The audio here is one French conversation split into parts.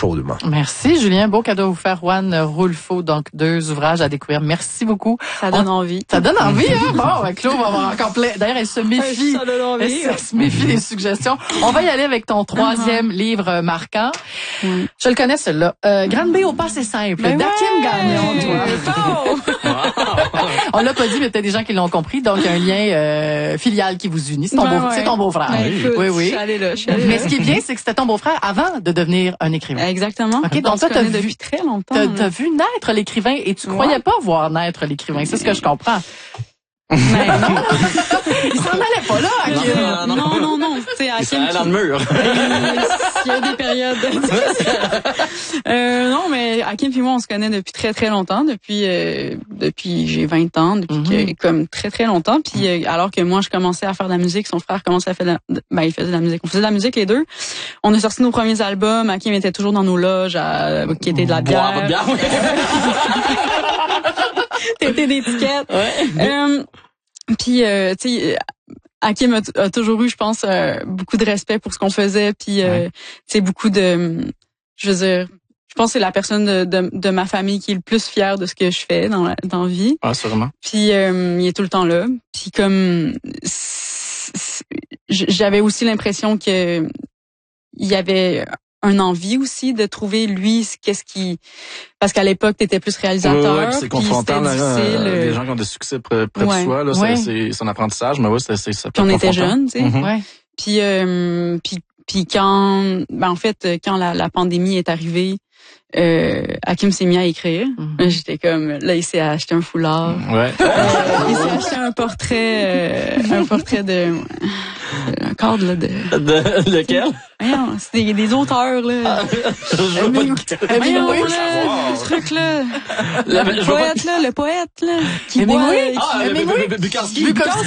chaudement. Merci, Julien. Beau cadeau à vous faire, Juan Rulfo. Donc, 2 ouvrages à découvrir. Merci beaucoup. Ça donne envie. Ça donne envie, hein? Bon, Claude va avoir encore plein. D'ailleurs, elle se méfie. Ça donne envie. Elle se méfie des suggestions. On va y aller avec ton 3e livre marquant. Je le connais, celui-là. Grande B au passé simple. d'Hakim Gagnon, toi. On l'a pas dit, mais peut-être des gens qui l'ont compris. Donc, un lien filial qui vous unit. C'est ton beau-frère. Écoute, oui. Je suis allée là. Mais ce qui est bien, c'est que c'était ton beau-frère avant de devenir un écrivain. Exactement. OK, donc toi, t'as vu depuis très longtemps. T'as vu naître l'écrivain et tu croyais pas voir naître l'écrivain. C'est ce que je comprends. Mais non. Il s'en allait pas là, Hakim. Non. Tu sais, Hakim. Il s'en allait dans le mur. Il y a des périodes. Non, mais Hakim et moi, on se connaît depuis très, très longtemps. Depuis j'ai 20 ans, comme très, très longtemps. Puis, alors que moi, je commençais à faire de la musique, son frère commençait à faire il faisait de la musique. On faisait de la musique, les deux. On a sorti nos premiers albums. Hakim était toujours dans nos loges qui était de la bière. T'étais d'étiquette. Puis, tu sais, Hakim a toujours eu, je pense, beaucoup de respect pour ce qu'on faisait. Puis, tu sais, beaucoup de... Je veux dire, je pense que c'est la personne de ma famille qui est le plus fière de ce que je fais dans la vie. Ah, sûrement. Puis, il est tout le temps là. Puis, comme... J'avais aussi l'impression que il y avait un envie aussi de trouver lui qu'est-ce qui parce qu'à l'époque t'étais plus réalisateur puis c'est confrontant les gens qui ont des succès près de soi là c'est son apprentissage mais ça puis on était jeunes tu sais puis quand en fait quand la pandémie est arrivée Hakim s'est mis à écrire. J'étais comme là il s'est acheté un foulard. Il s'est acheté un portrait de un cadre là de lequel? C'est des auteurs là. Le truc là. Le poète là qui Bukowski.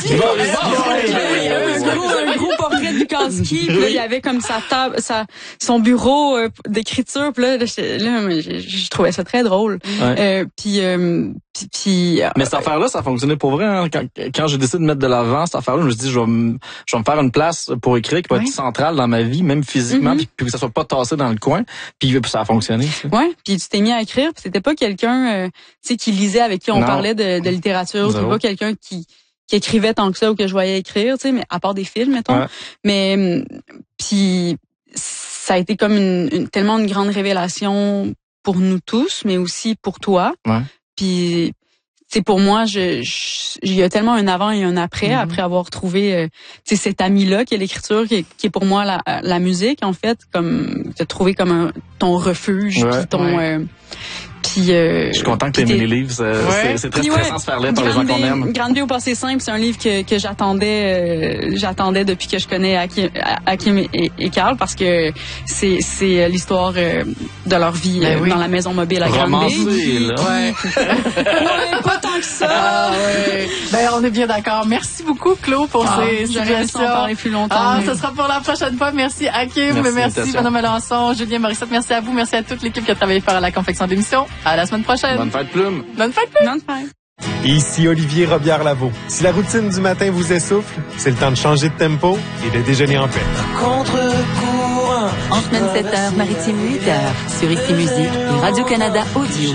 Un gros portrait de Bukowski. Puis là, il y avait comme sa table, son bureau d'écriture. Puis là, je trouvais ça très drôle. Puis mais cette affaire-là, ça fonctionnait pour vrai. Hein? Quand j'ai décidé de mettre de l'avant cette affaire-là, je me suis dit, je vais me faire une place pour écrire qui va être centrale dans ma vie, même physiquement, puis que ça soit pas tassé dans le coin. Puis ça a fonctionné. Ouais. Puis tu t'es mis à écrire. Puis c'était pas quelqu'un, tu sais, qui lisait avec qui on parlait de littérature. C'était pas quelqu'un qui écrivait tant que ça ou que je voyais écrire, tu sais, mais à part des films, mettons. Mais puis ça a été comme tellement une grande révélation pour nous tous, mais aussi pour toi. Puis, c'est pour moi, il y a tellement un avant et un après avoir trouvé, tu sais, cet ami-là qui est l'écriture, qui est pour moi la musique, en fait, comme, t'as trouvé comme ton refuge, puis ton, puis, je suis content que tu aies aimé les livres. C'est très stressant de se faire lire par les gens qu'on aime. Grande Vie au passé simple, c'est un livre que j'attendais depuis que je connais Hakim et Carl parce que c'est l'histoire de leur vie dans la maison mobile à Grande Vie. Pas tant que ça. Ben, on est bien d'accord. Merci beaucoup, Claude, pour ces suggestions. On parler plus longtemps. Ce sera pour la prochaine fois. Merci, Hakim. Merci, Manon Melançon, Julien Morissette. Merci à vous. Merci à toute l'équipe qui a travaillé faire la confection d'émission. À la semaine prochaine. Bonne fête, Plume. Bonne fête, Plume. Bonne fête. Ici Olivier Robillard-Lavaux. Si la routine du matin vous essouffle, c'est le temps de changer de tempo et de déjeuner en paix. Contre-courant. En semaine 7h, Maritime 8h, sur Ici Musique et Radio-Canada Audio.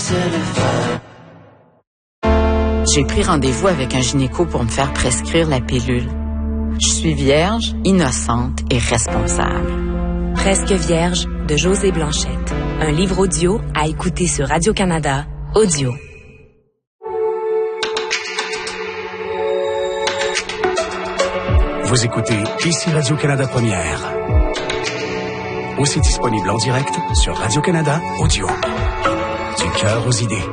J'ai pris rendez-vous avec un gynéco pour me faire prescrire la pilule. Je suis vierge, innocente et responsable. Presque vierge de Josée Blanchette. Un livre audio à écouter sur Radio-Canada Audio. Vous écoutez ici Radio-Canada Première. Aussi disponible en direct sur Radio-Canada Audio. Du cœur aux idées.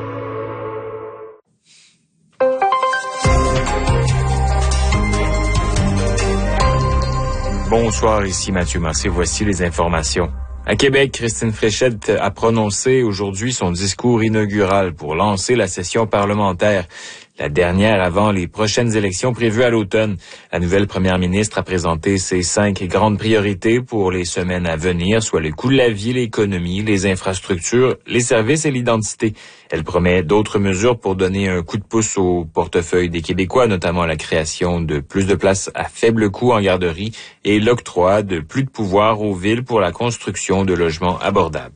Bonsoir, ici Mathieu Massé. Voici les informations. À Québec, Christine Fréchette a prononcé aujourd'hui son discours inaugural pour lancer la session parlementaire, la dernière avant les prochaines élections prévues à l'automne. La nouvelle première ministre a présenté ses 5 grandes priorités pour les semaines à venir, soit le coût de la vie, l'économie, les infrastructures, les services et l'identité. Elle promet d'autres mesures pour donner un coup de pouce au portefeuille des Québécois, notamment la création de plus de places à faible coût en garderie et l'octroi de plus de pouvoir aux villes pour la construction de logements abordables.